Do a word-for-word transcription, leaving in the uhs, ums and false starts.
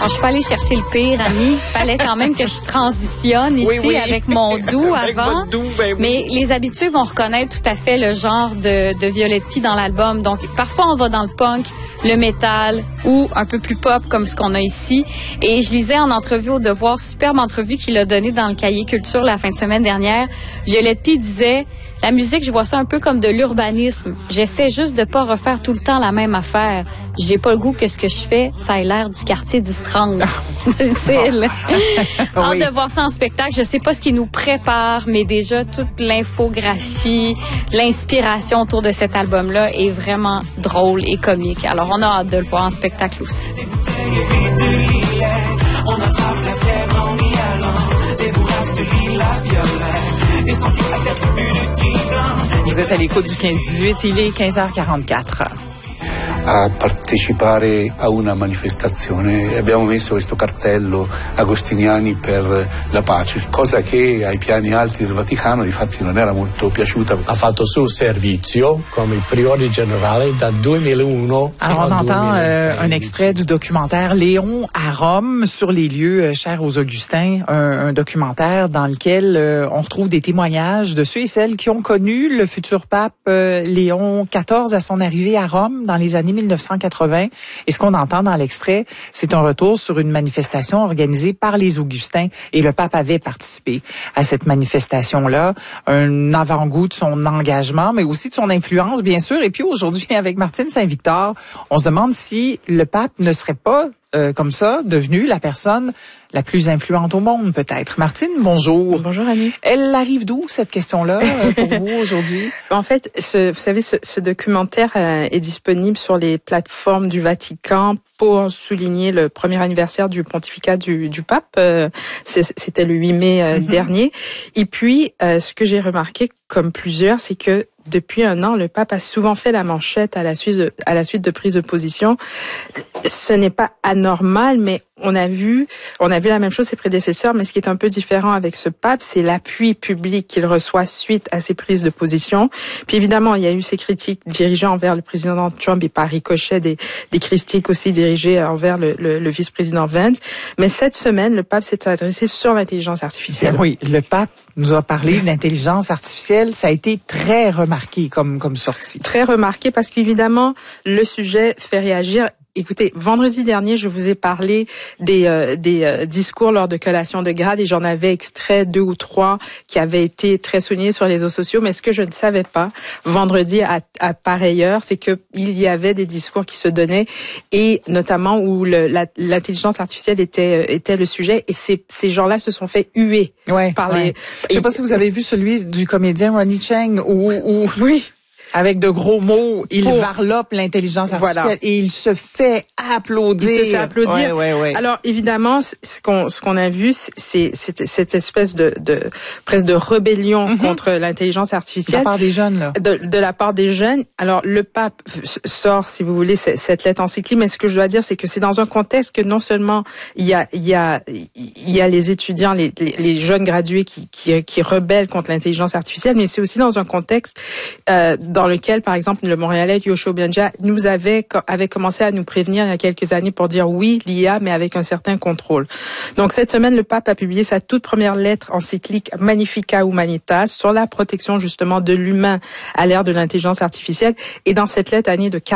Bon, je suis pas allée chercher le pire, Annie. Fallait quand même que je transitionne ici oui, oui. avec mon doux avec avant. votre doux, ben oui. Mais les habitués vont reconnaître tout à fait le genre de, de Violette Pie dans l'album. Donc, parfois, on va dans le punk, le métal ou un peu plus pop comme ce qu'on a ici. Et je lisais en entrevue au Devoir, superbe entrevue qu'il a donnée dans le Cahier Culture la fin de semaine dernière. Violette Pie disait... La musique, je vois ça un peu comme de l'urbanisme. J'essaie juste de pas refaire tout le temps la même affaire. J'ai pas le goût que ce que je fais, ça ait l'air du quartier dix trente. Dit-il. Hâte de voir ça en spectacle. Je sais pas ce qui nous prépare, mais déjà toute l'infographie, l'inspiration autour de cet album-là est vraiment drôle et comique. Alors on a hâte de le voir en spectacle aussi. Vous êtes à l'écoute du quinze dix-huit, il est quinze heures quarante-quatre. A partecipare a una manifestazione e abbiamo messo questo cartello Agostiniani per la pace, cosa che ai piani alti del Vaticano difatti non era molto piaciuta. Ha fatto suo servizio come priore generale da duemilauno. Alors on entend euh, un extrait du documentaire Léon à Rome sur les lieux euh, chers aux Augustins, un, un documentaire dans lequel euh, on retrouve des témoignages de ceux et celles qui ont connu le futur pape euh, Léon quatorze à son arrivée à Rome dans les années mille neuf cent quatre-vingts. Et ce qu'on entend dans l'extrait, c'est un retour sur une manifestation organisée par les Augustins. Et le pape avait participé à cette manifestation-là. Un avant-goût de son engagement, mais aussi de son influence, bien sûr. Et puis aujourd'hui, avec Martine Saint-Victor, on se demande si le pape ne serait pas, euh, comme ça, devenu la personne la plus influente au monde, peut-être. Martine, bonjour. Bonjour, Annie. Elle arrive d'où, cette question-là, pour vous, aujourd'hui? En fait, ce, vous savez, ce, ce documentaire euh, est disponible sur les plateformes du Vatican pour souligner le premier anniversaire du pontificat du, du pape. Euh, c'était le huit mai euh, mm-hmm. dernier. Et puis, euh, ce que j'ai remarqué, comme plusieurs, c'est que depuis un an, le pape a souvent fait la manchette à la suite de, à la suite de prises de position. Ce n'est pas anormal, mais on a vu, on a vu la même chose ses prédécesseurs, mais ce qui est un peu différent avec ce pape, c'est l'appui public qu'il reçoit suite à ses prises de position. Puis évidemment, il y a eu ces critiques dirigées envers le président Trump et par ricochet des, des critiques aussi dirigées envers le, le, le vice-président Vance. Mais cette semaine, le pape s'est adressé sur l'intelligence artificielle. Oui, le pape nous a parlé d'intelligence artificielle. Ça a été très remarqué comme, comme sortie. Très remarqué parce qu'évidemment, le sujet fait réagir. Écoutez, vendredi dernier, je vous ai parlé des euh, des euh, discours lors de collations de grade et j'en avais extrait deux ou trois qui avaient été très soulignés sur les réseaux sociaux. Mais ce que je ne savais pas vendredi à, à pareille heure, c'est que il y avait des discours qui se donnaient et notamment où le, la, l'intelligence artificielle était était le sujet et ces ces gens-là se sont fait huer ouais, par ouais. les. Je sais pas si vous avez vu celui du comédien Ronnie Cheng où où oui. Avec de gros mots, il Pour... varlope l'intelligence artificielle voilà. et il se fait applaudir. Il se fait applaudir. Ouais, ouais, ouais. Alors évidemment, ce qu'on ce qu'on a vu, c'est cette, cette espèce de, de presque de rébellion mm-hmm. contre l'intelligence artificielle. De la part des jeunes, là. De, de la part des jeunes. Alors le pape sort, si vous voulez, cette lettre encyclique, mais ce que je dois dire, c'est que c'est dans un contexte que non seulement il y a il y a il y a les étudiants, les les, les jeunes gradués qui qui qui rebellent contre l'intelligence artificielle, mais c'est aussi dans un contexte euh, dans dans lequel, par exemple, le Montréalais Yoshua Obianja nous avait, avait commencé à nous prévenir il y a quelques années pour dire oui, l'I A, mais avec un certain contrôle. Donc, cette semaine, le pape a publié sa toute première lettre encyclique Magnificat Humanitas sur la protection, justement, de l'humain à l'ère de l'intelligence artificielle. Et dans cette lettre, Annie, de